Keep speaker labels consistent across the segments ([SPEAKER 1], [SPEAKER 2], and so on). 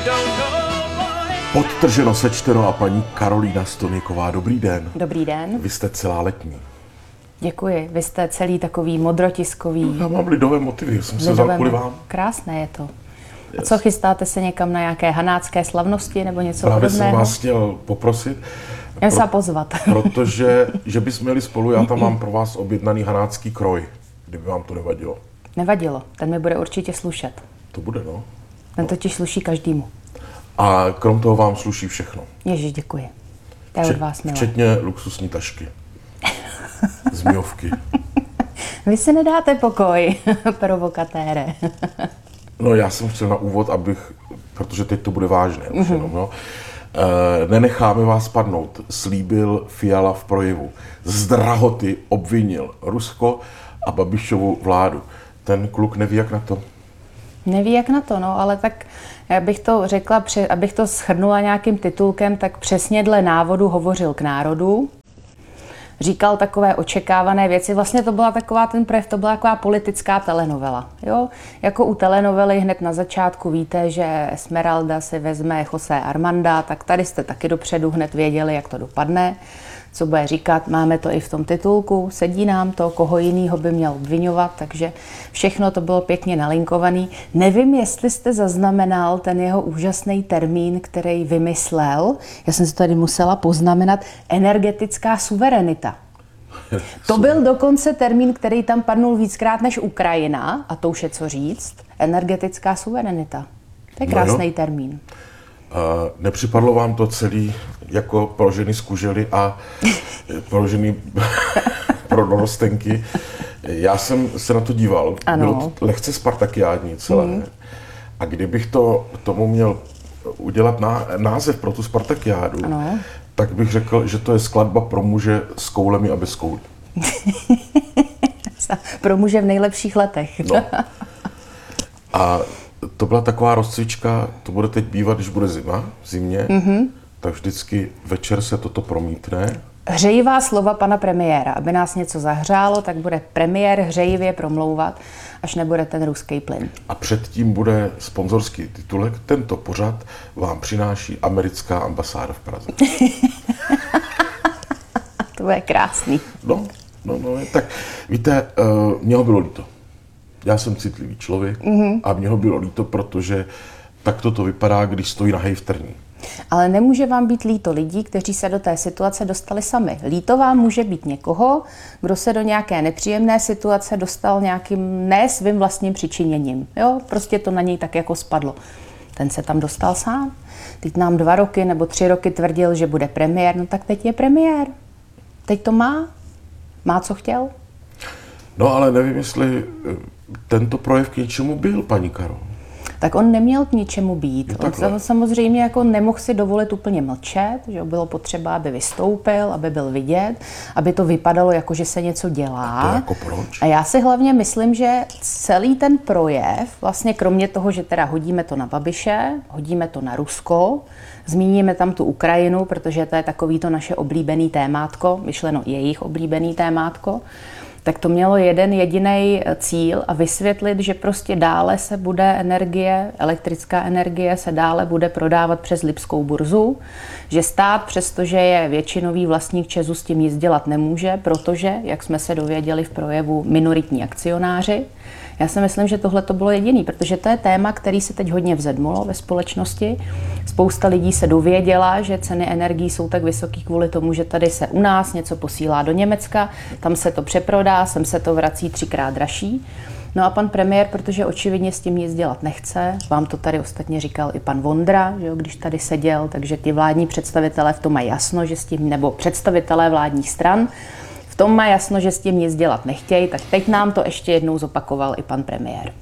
[SPEAKER 1] Podtrženo, sečteno a paní Karolína Stonyková. Dobrý den.
[SPEAKER 2] Dobrý den.
[SPEAKER 1] Vy jste celá letní.
[SPEAKER 2] Děkuji. Vy jste celý takový modrotiskový.
[SPEAKER 1] Já mám lidové motivy, jsem se vzal kvůli vám.
[SPEAKER 2] Krásné je to. A co, chystáte se někam na nějaké hanácké slavnosti nebo něco
[SPEAKER 1] Právě
[SPEAKER 2] podobného?
[SPEAKER 1] jsem vás chtěl poprosit.
[SPEAKER 2] Jen se pozvat.
[SPEAKER 1] Protože že bychom měli spolu, já tam mám pro vás objednaný hanácký kroj, kdyby vám to nevadilo.
[SPEAKER 2] Nevadilo, ten mi bude určitě slušet.
[SPEAKER 1] To bude, no.
[SPEAKER 2] Ten totiž sluší každému.
[SPEAKER 1] A krom toho vám sluší všechno.
[SPEAKER 2] Ježiš, děkuji. To je od vás milé.
[SPEAKER 1] Včetně luxusní tašky. Zmijovky.
[SPEAKER 2] Vy si nedáte pokoj, provokatére.
[SPEAKER 1] No já jsem chtěl na úvod, protože teď to bude vážné už jenom, no. Nenecháme vás padnout, slíbil Fiala v projevu. Z drahoty obvinil Rusko a Babišovu vládu. Ten kluk neví, jak na to.
[SPEAKER 2] Neví, jak na to, no, ale tak já bych to řekla, abych to shrnula nějakým titulkem, tak přesně dle návodu hovořil k národu. Říkal takové očekávané věci. Vlastně to byla taková, ten projev, to byla taková politická telenovela. Jo? Jako u telenovely hned na začátku víte, že Esmeralda si vezme José Armanda, tak tady jste taky dopředu hned věděli, jak to dopadne. Co bude říkat, máme to i v tom titulku, sedí nám to, koho jinýho by měl obviňovat, takže všechno to bylo pěkně nalinkovaný. Nevím, jestli jste zaznamenal ten jeho úžasný termín, který vymyslel, já jsem si tady musela poznamenat, energetická suverenita. To byl dokonce termín, který tam padnul víckrát než Ukrajina, a to už je co říct, energetická suverenita. To je krásný termín.
[SPEAKER 1] Nepřipadlo vám to celý jako položený z kužely a položený pro dorostenky? Já jsem se na to díval,
[SPEAKER 2] ano.
[SPEAKER 1] Bylo to lehce spartakiádní celé. A kdybych tomu měl udělat název pro tu spartakiádu, tak bych řekl, že to je skladba pro muže s koulemi a bez koulí.
[SPEAKER 2] Pro muže v nejlepších letech.
[SPEAKER 1] No. A to byla taková rozcvička, to bude teď bývat, když bude zima, v zimě, tak vždycky večer se toto promítne.
[SPEAKER 2] Hřejivá slova pana premiéra, aby nás něco zahřálo, tak bude premiér hřejivě promlouvat, až nebude ten ruský plyn.
[SPEAKER 1] A předtím bude sponzorský titulek, tento pořad vám přináší americká ambasáda v Praze.
[SPEAKER 2] To bude krásný.
[SPEAKER 1] No, tak víte, mě ho bylo líto. Já jsem citlivý člověk a mě ho bylo líto, protože takto to vypadá, když stojí nahej v trní.
[SPEAKER 2] Ale nemůže vám být líto lidí, kteří se do té situace dostali sami. Líto vám může být někoho, kdo se do nějaké nepříjemné situace dostal nějakým ne svým vlastním přičiněním. Jo, prostě to na něj tak jako spadlo. Ten se tam dostal sám. Teď nám 2 roky nebo 3 roky tvrdil, že bude premiér, no tak teď je premiér. Teď to má. Má, co chtěl.
[SPEAKER 1] No ale nevím, jestli tento projev k něčemu byl, paní Karol.
[SPEAKER 2] Tak on neměl k ničemu být. On samozřejmě jako nemohl si dovolit úplně mlčet, že bylo potřeba, aby vystoupil, aby byl vidět, aby to vypadalo jako, že se něco dělá.
[SPEAKER 1] A to jako proč?
[SPEAKER 2] A já si hlavně myslím, že celý ten projev, vlastně kromě toho, že teda hodíme to na Babiše, hodíme to na Rusko, zmíníme tam tu Ukrajinu, protože to je takový to naše oblíbený témátko, myšleno jejich oblíbený témátko, tak to mělo jeden jediný cíl a vysvětlit, že prostě dále se bude elektrická energie se dále bude prodávat přes Lipskou burzu, že stát, přestože je většinový vlastník ČEZu, s tím nic dělat nemůže, protože, jak jsme se dověděli v projevu, minoritní akcionáři. Já si myslím, že tohle to bylo jediný, protože to je téma, který se teď hodně vzedmulo ve společnosti. Spousta lidí se dověděla, že ceny energií jsou tak vysoký kvůli tomu, že tady se u nás něco posílá do Německa, tam se to přeprodá, sem se to vrací 3krát dražší. No a pan premiér, protože očividně s tím nic dělat nechce, vám to tady ostatně říkal i pan Vondra, že jo, když tady seděl, takže ti vládní představitelé v tom mají jasno, že s tím, nebo představitelé vládních stran, v tom má jasno, že s tím nic dělat nechtějí, tak teď nám to ještě jednou zopakoval i pan premiér.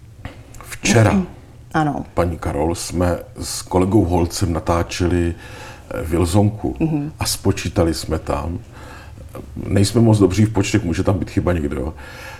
[SPEAKER 1] Včera,
[SPEAKER 2] ano.
[SPEAKER 1] Paní Karol, jsme s kolegou Holcem natáčeli Wilsonku a spočítali jsme tam, nejsme moc dobří v počtech, může tam být chyba někde, jo,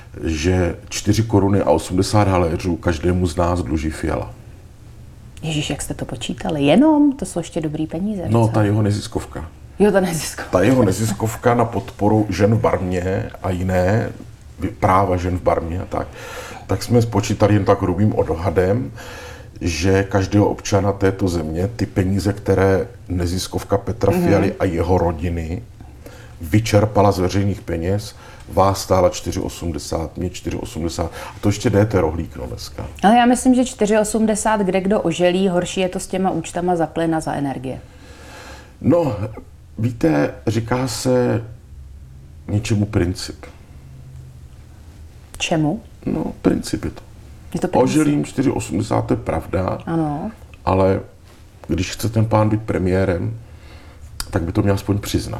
[SPEAKER 1] že 4 koruny a 80 haléřů každému z nás dluží Fiala.
[SPEAKER 2] Ježíš, jak jste to počítali? Jenom? To jsou ještě dobrý peníze.
[SPEAKER 1] No, ta jeho neziskovka.
[SPEAKER 2] Jo, ta neziskovka.
[SPEAKER 1] Ta jeho neziskovka na podporu žen v Barmě a jiné práva žen v Barmě a tak jsme spočítali jen tak hrubým odhadem, že každého občana této země ty peníze, které neziskovka Petra Fialy a jeho rodiny vyčerpala z veřejných peněz, vás stála 4,80, mě 4,80. A to ještě jdete rohlík dneska.
[SPEAKER 2] Ale já myslím, že 4,80, kde kdo oželí, horší je to s těma účtama za plyn a za energie.
[SPEAKER 1] No, víte, říká se něčemu princip.
[SPEAKER 2] Čemu?
[SPEAKER 1] No, princip je to.
[SPEAKER 2] Je to princip.
[SPEAKER 1] Oželím 4,80, to je pravda,
[SPEAKER 2] Ano.
[SPEAKER 1] ale když chce ten pán být premiérem, tak by to měl aspoň přiznat.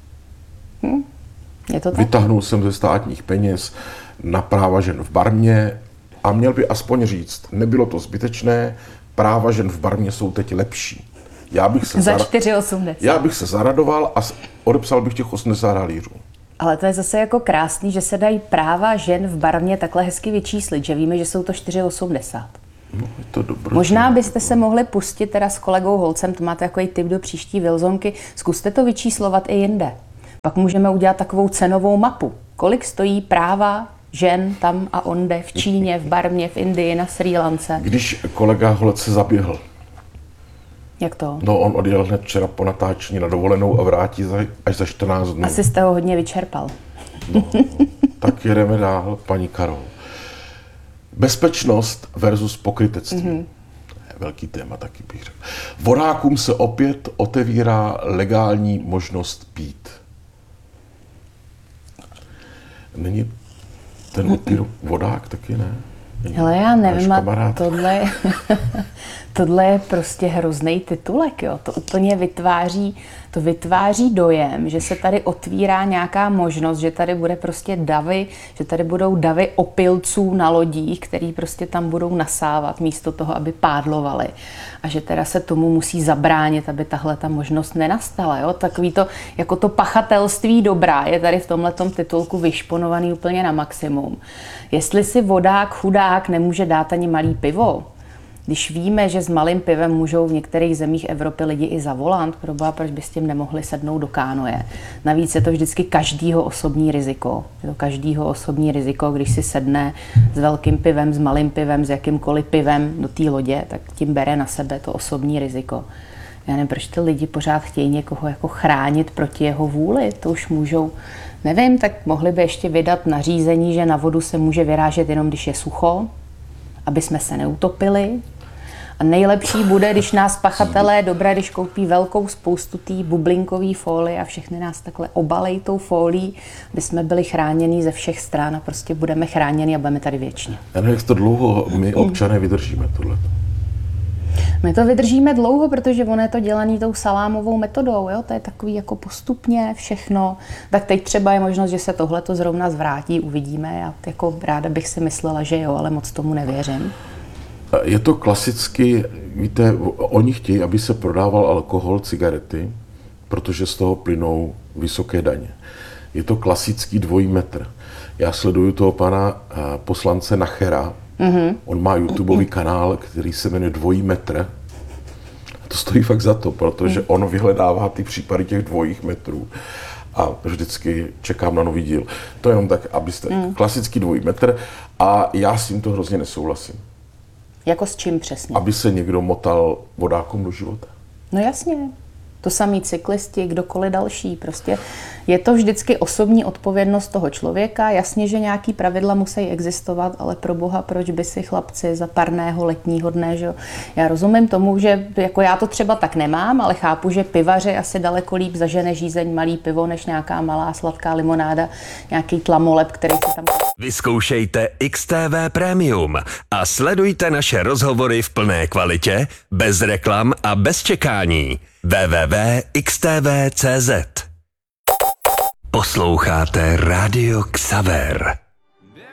[SPEAKER 2] Je to tak?
[SPEAKER 1] Vytáhnul jsem ze státních peněz na práva žen v Barmě a měl by aspoň říct, nebylo to zbytečné, práva žen v Barmě jsou teď lepší.
[SPEAKER 2] Za 4,80.
[SPEAKER 1] Já bych se zaradoval a odepsal bych těch 80 halířů.
[SPEAKER 2] Ale to je zase jako krásný, že se dají práva žen v Barmě takhle hezky vyčíslit, že víme, že jsou to 4,80.
[SPEAKER 1] No, je to dobré.
[SPEAKER 2] Možná byste se mohli pustit teda s kolegou Holcem, to máte takový tip do příští Wilsonky, zkuste to vyčíslovat i jinde. Pak můžeme udělat takovou cenovou mapu. Kolik stojí práva žen tam a onde, v Číně, v Barmě, v Indii, na Srí Lance.
[SPEAKER 1] Když kolega Holec se zaběhl,
[SPEAKER 2] Jak to?
[SPEAKER 1] no on odjel hned včera po natáčení na dovolenou a vrátí až za 14 dnů.
[SPEAKER 2] Asi jste ho hodně vyčerpal.
[SPEAKER 1] Tak jedeme dál, paní Karol. Bezpečnost versus pokrytectví. To je velký téma, taky bych řekl. Vodákům se opět otevírá legální možnost pít. Není ten upír vodák taky, ne?
[SPEAKER 2] Ale já nevím,
[SPEAKER 1] Náš
[SPEAKER 2] a
[SPEAKER 1] kamarád.
[SPEAKER 2] tohle je prostě hrozný titulek, jo. To úplně vytváří dojem, že se tady otvírá nějaká možnost, že tady bude prostě davy, že tady budou davy opilců na lodích, který prostě tam budou nasávat místo toho, aby pádlovali. A že teda se tomu musí zabránit, aby tahle ta možnost nenastala, jo. Takový to, jako to pachatelství dobrá je tady v tomhletom titulku vyšponovaný úplně na maximum. Jestli si vodák, chudák nemůže dát ani malý pivo, když víme, že s malým pivem můžou v některých zemích Evropy lidi i za volant, proboha, proč by s tím nemohli sednout do kánoje. Navíc je to vždycky každýho osobní riziko. Je to každýho osobní riziko, když si sedne s velkým pivem, s malým pivem, s jakýmkoliv pivem do té lodě, tak tím bere na sebe to osobní riziko. Já nevím, proč ty lidi pořád chtějí někoho jako chránit proti jeho vůli. To už můžou, nevím, tak mohli by ještě vydat nařízení, že na vodu se může vyrážet jenom, když je sucho, aby jsme se neutopili. A nejlepší bude, když nás pachatelé dobré, když koupí velkou spoustu té bublinkové folie a všechny nás takhle obalej tou folií, aby jsme byli chráněni ze všech stran a prostě budeme chráněni a budeme tady věčně.
[SPEAKER 1] Já nevím, jak to dlouho my občané vydržíme tohle.
[SPEAKER 2] My to vydržíme dlouho, protože ono je to dělané tou salámovou metodou, jo? To je takový jako postupně všechno. Tak teď třeba je možnost, že se tohleto zrovna zvrátí, uvidíme. Já jako ráda bych si myslela, že jo, ale moc tomu nevěřím.
[SPEAKER 1] Je to klasicky, víte, oni chtějí, aby se prodával alkohol, cigarety, protože z toho plynou vysoké daně. Je to klasický dvojí metr. Já sleduju toho pana poslance Nachera. On má YouTubeový kanál, který se jmenuje Dvojí metr. A to stojí fakt za to, protože on vyhledává ty případy těch dvojích metrů. A vždycky čekám na nový díl. To je jenom tak, abyste... Klasický dvojí metr a já s tím to hrozně nesouhlasím.
[SPEAKER 2] Jako s čím přesně?
[SPEAKER 1] Aby se někdo motal vodákům do života.
[SPEAKER 2] No jasně. To samý cyklisti, kdokoliv další. Prostě je to vždycky osobní odpovědnost toho člověka. Jasně, že nějaký pravidla musí existovat, ale pro boha, proč by si chlapci za parného letního dne, že? Já rozumím tomu, že jako já to třeba tak nemám, ale chápu, že pivaři asi daleko líp zažene žízeň malý pivo, než nějaká malá sladká limonáda, nějaký tlamolep, který si tam...
[SPEAKER 3] Vyzkoušejte XTV Premium a sledujte naše rozhovory v plné kvalitě, bez reklam a bez čekání. www.xtv.cz Posloucháte Radio Xaver.